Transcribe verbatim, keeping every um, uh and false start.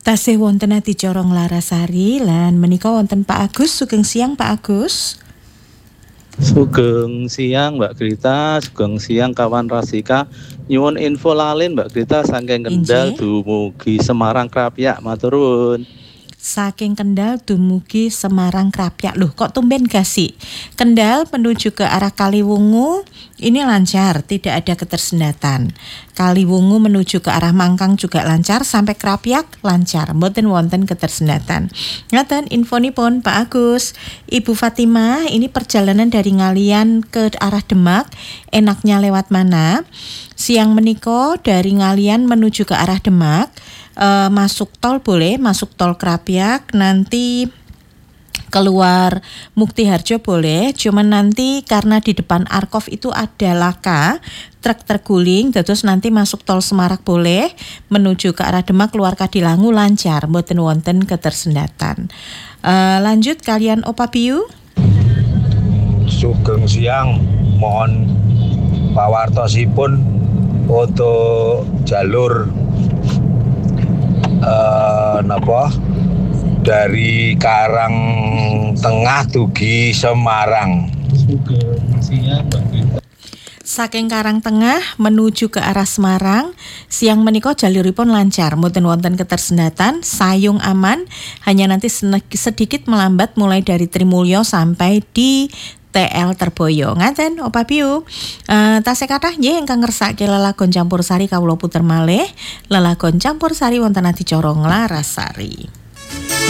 Tasih wonten adicara Larasari lan menika wonten Pak Agus. Sugeng siang Pak Agus. Sugeng siang Mbak Grita, sugeng siang kawan Rasika. Nyuwun info lalin Mbak Grita saking Kendal dumugi Semarang Krapyak, matur nuwun. Saking Kendal dumugi Semarang Krapyak. Loh, kok tumben gasi? Kendal menuju ke arah Kaliwungu ini lancar, tidak ada ketersendatan. Kaliwungu menuju ke arah Mangkang juga lancar, sampai Krapyak lancar, mboten wonten ketersendatan. Ngaten infonipun Pak Agus. Ibu Fatimah, ini perjalanan dari Ngalian ke arah Demak, enaknya lewat mana? Siang meniko dari Ngalian menuju ke arah Demak, Uh, masuk tol boleh, masuk tol Krapyak, nanti keluar Mukti Harjo boleh, cuman nanti karena di depan Arkov itu ada laka, truk terguling, terus nanti masuk tol Semarak boleh, menuju ke arah Demak keluar Kadilangu lancar, mboten wonten ketersendatan. Uh, lanjut kalian Opa Biu. Sugeng siang, mohon pawartosipun untuk jalur Uh, napa dari Karang Tengah dugi Semarang. Saking Karang Tengah menuju ke arah Semarang, siang menika jaluripun lancar, mboten wonten ketersendatan, sayung aman, hanya nanti sedikit melambat mulai dari Trimulyo sampai di T L Terboyo. Ngaten Opa Biu. Uh, tasih kathah nggih ingkang ngersake lelagon campursari kawula puter malih. Lelagon campursari wonten adicara Larasari.